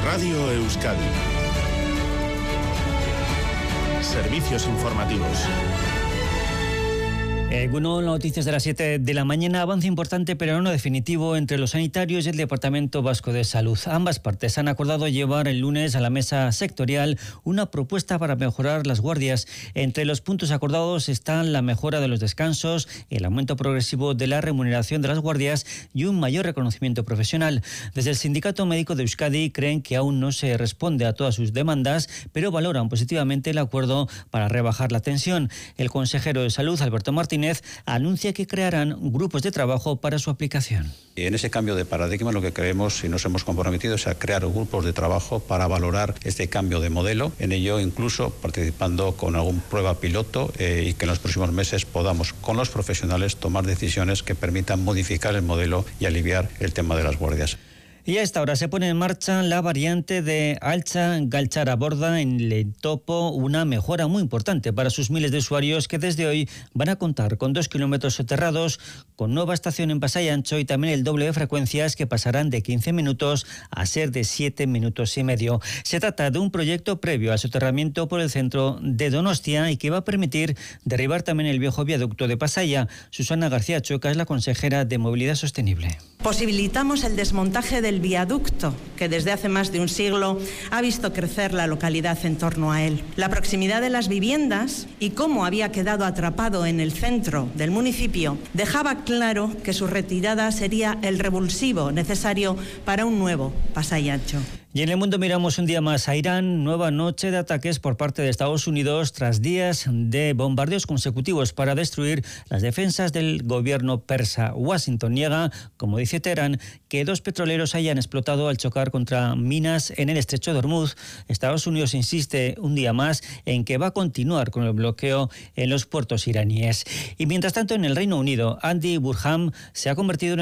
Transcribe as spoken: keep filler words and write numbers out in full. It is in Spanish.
Radio Euskadi. Servicios informativos. Eh, bueno, noticias de las siete de la mañana. Avance importante pero no definitivo entre los sanitarios y el Departamento Vasco de Salud. Ambas partes han acordado llevar el lunes a la mesa sectorial una propuesta para mejorar las guardias. Entre los puntos acordados están la mejora de los descansos, el aumento progresivo de la remuneración de las guardias y un mayor reconocimiento profesional. Desde el Sindicato Médico de Euskadi creen que aún no se responde a todas sus demandas, pero valoran positivamente el acuerdo para rebajar la tensión. El consejero de Salud, Alberto Martínez, anuncia que crearán grupos de trabajo para su aplicación. Y en ese cambio de paradigma lo que creemos y nos hemos comprometido es a crear grupos de trabajo para valorar este cambio de modelo. En ello incluso participando con alguna prueba piloto eh, y que en los próximos meses podamos con los profesionales tomar decisiones que permitan modificar el modelo y aliviar el tema de las guardias. Y a esta hora se pone en marcha la variante de Altza-Galtzaraborda en Leitopo, una mejora muy importante para sus miles de usuarios que desde hoy van a contar con dos kilómetros soterrados, con nueva estación en Pasai Antxo y también el doble de frecuencias que pasarán de quince minutos a ser de siete minutos y medio. Se trata de un proyecto previo al soterramiento por el centro de Donostia y que va a permitir derribar también el viejo viaducto de Pasaia. Susana García Choca es la consejera de Movilidad Sostenible. Posibilitamos el desmontaje del viaducto que desde hace más de un siglo ha visto crecer la localidad en torno a él. La proximidad de las viviendas y cómo había quedado atrapado en el centro del municipio dejaba claro que su retirada sería el revulsivo necesario para un nuevo Pasai Antxo. Y en el mundo miramos un día más a Irán. Nueva noche de ataques por parte de Estados Unidos tras días de bombardeos consecutivos para destruir las defensas del gobierno persa. Washington niega, como dice Teherán, que dos petroleros hayan explotado al chocar contra minas en el estrecho de Hormuz. Estados Unidos insiste un día más en que va a continuar con el bloqueo en los puertos iraníes. Y mientras tanto, en el Reino Unido, Andy Burham se ha convertido en